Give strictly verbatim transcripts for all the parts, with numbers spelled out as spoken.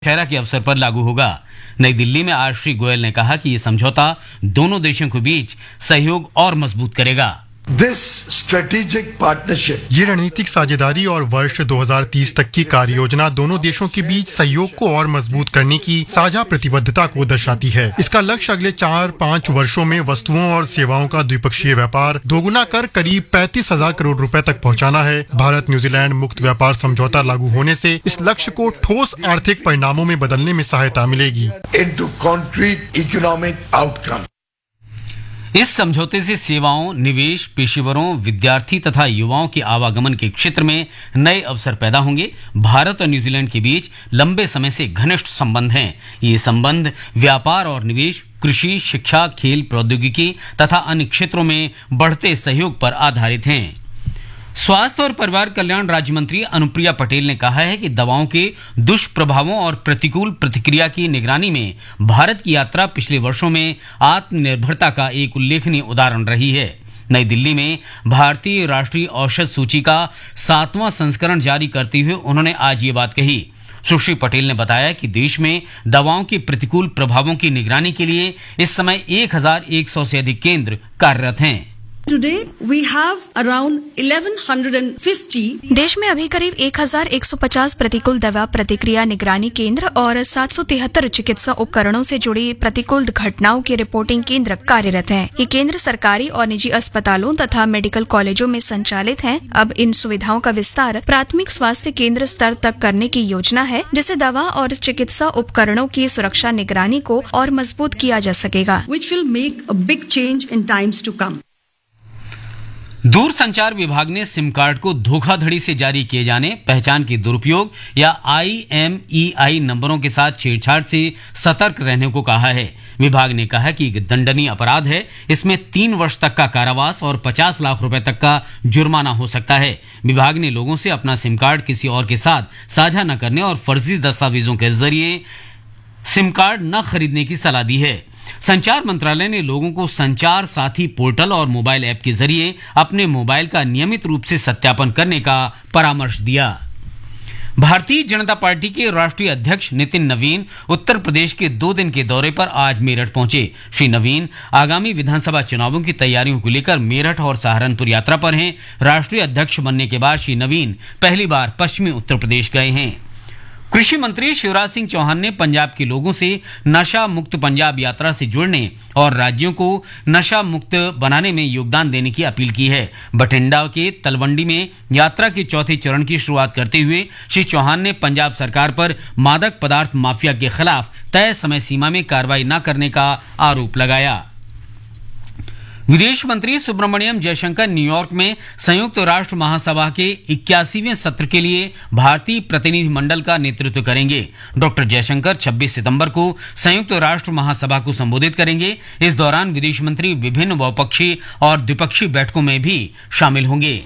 दशहरा के अवसर पर लागू होगा। नई दिल्ली में आज श्री गोयल ने कहा कि ये समझौता दोनों देशों के बीच सहयोग और मजबूत करेगा। This strategic partnership, ये रणनीतिक साझेदारी और वर्ष दो हज़ार तीस तक की कार्य योजना दोनों देशों के बीच सहयोग को और मजबूत करने की साझा प्रतिबद्धता को दर्शाती है। इसका लक्ष्य अगले चार पाँच वर्षों में वस्तुओं और सेवाओं का द्विपक्षीय व्यापार दोगुना कर करीब पैंतीस हजार करोड़ रुपए तक पहुंचाना है। भारत न्यूजीलैंड मुक्त व्यापार समझौता लागू होने से इस लक्ष्य को ठोस आर्थिक परिणामों में बदलने में सहायता मिलेगी। into concrete economic outcome. इस समझौते से सेवाओं, निवेश, पेशेवरों, विद्यार्थी तथा युवाओं के आवागमन के क्षेत्र में नए अवसर पैदा होंगे। भारत और न्यूजीलैंड के बीच लंबे समय से घनिष्ठ संबंध हैं। ये संबंध व्यापार और निवेश, कृषि, शिक्षा, खेल, प्रौद्योगिकी तथा अन्य क्षेत्रों में बढ़ते सहयोग पर आधारित हैं। स्वास्थ्य और परिवार कल्याण राज्य मंत्री अनुप्रिया पटेल ने कहा है कि दवाओं के दुष्प्रभावों और प्रतिकूल प्रतिक्रिया की निगरानी में भारत की यात्रा पिछले वर्षों में आत्मनिर्भरता का एक उल्लेखनीय उदाहरण रही है। नई दिल्ली में भारतीय राष्ट्रीय औषध सूची का सातवां संस्करण जारी करते हुए उन्होंने आज ये बात कही। सुश्री पटेल ने बताया कि देश में दवाओं के प्रतिकूल प्रभावों की निगरानी के लिए इस समय एक हजार एक सौ से अधिक केंद्र कार्यरत हैं। Today we have around eleven fifty. देश में अभी करीब एक हजार एक सौ पचास प्रतिकूल दवा प्रतिक्रिया निगरानी केंद्र और सात सौ तिहत्तर चिकित्सा उपकरणों से जुड़ी प्रतिकूल घटनाओं के रिपोर्टिंग केंद्र कार्यरत हैं। ये केंद्र सरकारी और निजी अस्पतालों तथा मेडिकल कॉलेजों में संचालित हैं। अब इन सुविधाओं का विस्तार प्राथमिक स्वास्थ्य केंद्र स्तर तक करने की योजना है, जिससे दवा और चिकित्सा उपकरणों की सुरक्षा निगरानी को और मजबूत किया जा सकेगा। Which will make a big change in times to come. दूरसंचार विभाग ने सिम कार्ड को धोखाधड़ी से जारी किए जाने, पहचान के दुरुपयोग या आई एम ई आई नंबरों के साथ छेड़छाड़ से सतर्क रहने को कहा है। विभाग ने कहा कि एक दंडनीय अपराध है। इसमें तीन वर्ष तक का कारावास और पचास लाख रुपए तक का जुर्माना हो सकता है। विभाग ने लोगों से अपना सिम कार्ड किसी और के साथ साझा न करने और फर्जी दस्तावेजों के जरिए सिम कार्ड न खरीदने की सलाह दी है। संचार मंत्रालय ने लोगों को संचार साथी पोर्टल और मोबाइल ऐप के जरिए अपने मोबाइल का नियमित रूप से सत्यापन करने का परामर्श दिया। भारतीय जनता पार्टी के राष्ट्रीय अध्यक्ष नितिन नवीन उत्तर प्रदेश के दो दिन के दौरे पर आज मेरठ पहुंचे। श्री नवीन आगामी विधानसभा चुनावों की तैयारियों को लेकर मेरठ और सहारनपुर यात्रा पर हैं। राष्ट्रीय अध्यक्ष बनने के बाद श्री नवीन पहली बार पश्चिमी उत्तर प्रदेश गए हैं। कृषि मंत्री शिवराज सिंह चौहान ने पंजाब के लोगों से नशा मुक्त पंजाब यात्रा से जुड़ने और राज्यों को नशा मुक्त बनाने में योगदान देने की अपील की है। बठिंडा के तलवंडी में यात्रा के चौथे चरण की शुरुआत करते हुए श्री चौहान ने पंजाब सरकार पर मादक पदार्थ माफिया के खिलाफ तय समय सीमा में कार्रवाई न करने का आरोप लगाया। विदेश मंत्री सुब्रमण्यम जयशंकर न्यूयॉर्क में संयुक्त राष्ट्र महासभा के इक्यासीवें सत्र के लिए भारतीय प्रतिनिधि मंडल का नेतृत्व करेंगे। डॉक्टर जयशंकर छब्बीस सितंबर को संयुक्त राष्ट्र महासभा को संबोधित करेंगे। इस दौरान विदेश मंत्री विभिन्न बहुपक्षीय और द्विपक्षीय बैठकों में भी शामिल होंगे।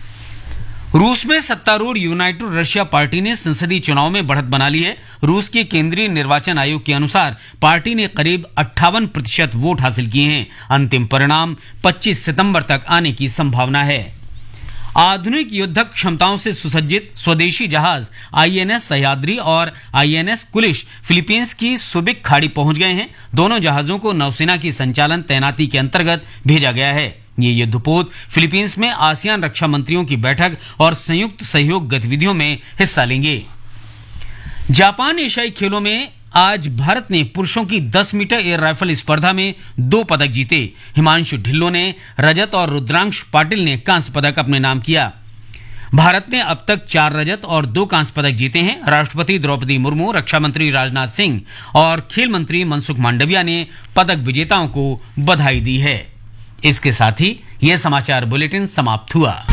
रूस में सत्तारूढ़ यूनाइटेड रशिया पार्टी ने संसदीय चुनाव में बढ़त बना ली है। रूस के केंद्रीय निर्वाचन आयोग के अनुसार पार्टी ने करीब अट्ठावन प्रतिशत वोट हासिल किए हैं। अंतिम परिणाम पच्चीस सितंबर तक आने की संभावना है। आधुनिक युद्धक क्षमताओं से सुसज्जित स्वदेशी जहाज आई एन एस सह्याद्री और I N S Kulish Philippines की सुबिक खाड़ी पहुंच गए हैं। दोनों जहाजों को नौसेना की संचालन तैनाती के अंतर्गत भेजा गया है। ये युद्धपोत फिलीपींस में आसियान रक्षा मंत्रियों की बैठक और संयुक्त सहयोग गतिविधियों में हिस्सा लेंगे। जापान एशियाई खेलों में आज भारत ने पुरुषों की दस मीटर एयर राइफल स्पर्धा में दो पदक जीते। हिमांशु ढिल्लो ने रजत और रुद्रांश पाटिल ने कांस्य पदक अपने नाम किया। भारत ने अब तक चार रजत और दो कांस्य पदक जीते हैं। राष्ट्रपति द्रौपदी मुर्मू, रक्षा मंत्री राजनाथ सिंह और खेल मंत्री मनसुख मांडविया ने पदक विजेताओं को बधाई दी है। इसके साथ ही यह समाचार बुलेटिन समाप्त हुआ।